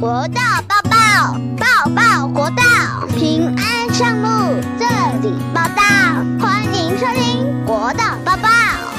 国道报报，报报国道，平安上路，这里报道，欢迎收听国道报报。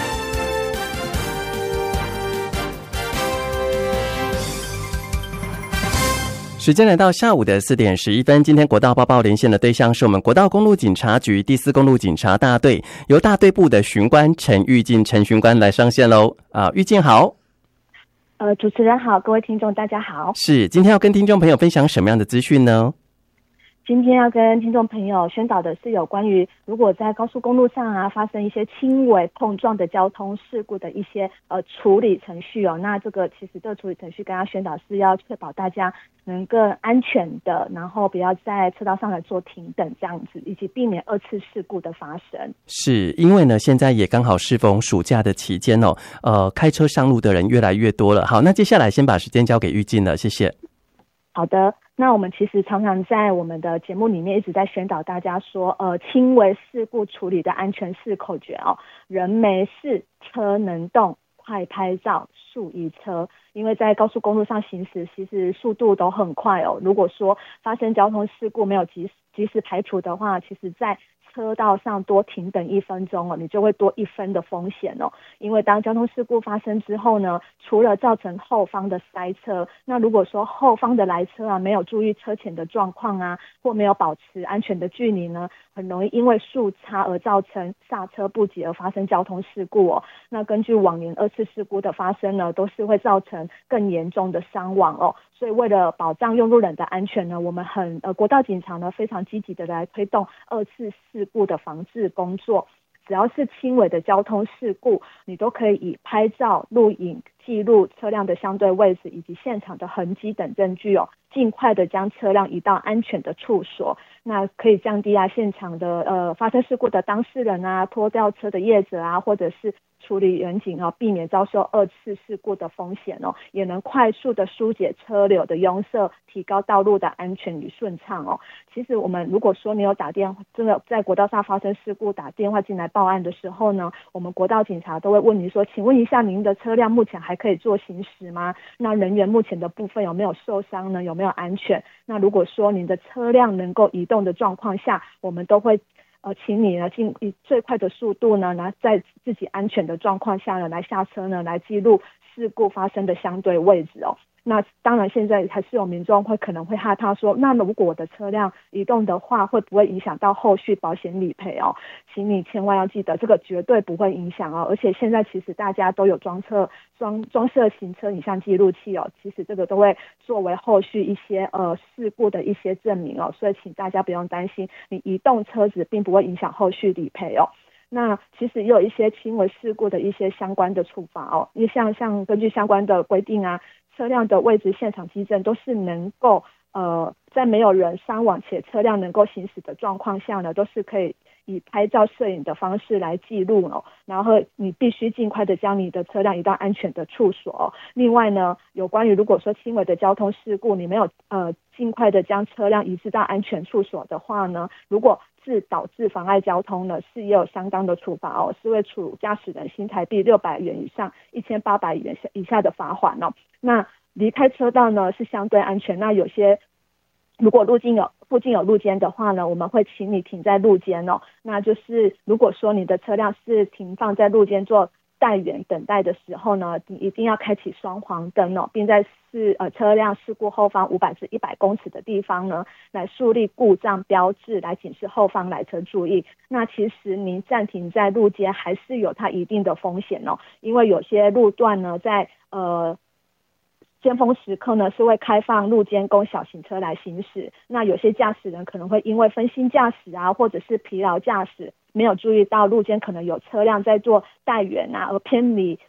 时间来到下午的4点11分，今天国道报报连线的对象是我们国道公路警察局第4公路警察大队，由大队部的巡官陈玉静陈巡官来上线喽。玉静好。 主持人好，各位听众大家好。 是，今天要跟听众朋友分享什么样的资讯呢？ 今天要跟听众朋友宣导的是有关于如果在高速公路上发生一些轻微碰撞的交通事故的一些处理程序哦。那这个其实这个处理程序跟大家宣导是要确保大家能更安全的，然后不要在车道上来做停等这样子，以及避免2次事故的发生。 是因为呢现在也刚好适逢暑假的期间哦，开车上路的人越来越多了。好，那接下来先把时间交给玉静了，谢谢。 好的，那我们其实常常在我们的节目里面一直在宣导大家说，轻微事故处理的安全4口诀哦，人没事，车能动，快拍照，速移车。因为在高速公路上行驶，其实速度都很快哦。如果说发生交通事故没有及时排除的话，其实在车道上多停等1分钟哦，你就会多1分的风险哦。因为当交通事故发生之后呢，除了造成后方的塞车，那如果说后方的来车没有注意车前的状况或没有保持安全的距离呢，很容易因为速差而造成刹车不及而发生交通事故哦。那根据往年2次事故的发生呢，都是会造成更严重的伤亡哦。所以为了保障用路人的安全呢，我们国道警察呢非常积极的来推动2次事故的防治工作。只要是轻微的交通事故，你都可以以拍照、录影记录车辆的相对位置以及现场的痕迹等证据哦，尽快的将车辆移到安全的处所。那可以降低现场的发生事故的当事人拖吊车的业者或者是处理员警避免遭受2次事故的风险哦，也能快速的疏解车流的拥塞，提高道路的安全与顺畅哦。其实我们如果说你有真的在国道上发生事故打电话进来报案的时候呢，我们国道警察都会问你说，请问一下您的车辆目前还可以做行驶吗？那人员目前的部分有没有受伤呢？有没有安全？那如果说您的车辆能够移动的状况下，我们都会请你呢以最快的速度呢，在自己安全的状况下呢来下车呢，来记录事故发生的相对位置哦。那当然现在还是有民众可能会害怕说，那如果我的车辆移动的话，会不会影响到后续保险理赔哦？请你千万要记得，这个绝对不会影响哦。而且现在其实大家都有装设行车影像记录器哦，其实这个都会作为后续一些事故的一些证明哦，所以请大家不用担心，你移动车子并不会影响后续理赔哦。那其实也有一些轻微事故的一些相关的处罚哦，因为像根据相关的规定车辆的位置现场基证都是能够在没有人伤亡且车辆能够行驶的状况下呢，都是可以以拍照摄影的方式来记录哦，然后你必须尽快的将你的车辆移到安全的处所哦。另外呢，有关于如果说轻微的交通事故，你没有尽快的将车辆移至到安全处所的话呢，如果导致妨碍交通呢，是也有相当的处罚哦，是会处驾驶人新台币600元以上1800元以下的罚款哦。那离开车道呢是相对安全，那有些如果附近有路肩的话呢，我们会请你停在路肩哦。那就是如果说你的车辆是停放在路肩做待援等待的时候呢，你一定要开启双黄灯哦，并在车辆事故后方500至100公尺的地方呢，来树立故障标志，来警示后方来车注意。那其实您暂停在路肩还是有它一定的风险哦，因为有些路段呢，在尖峰时刻呢是会开放路肩供小型车来行驶，那有些驾驶人可能会因为分心驾驶或者是疲劳驾驶，没有注意到路肩可能有车辆在做待援而偏离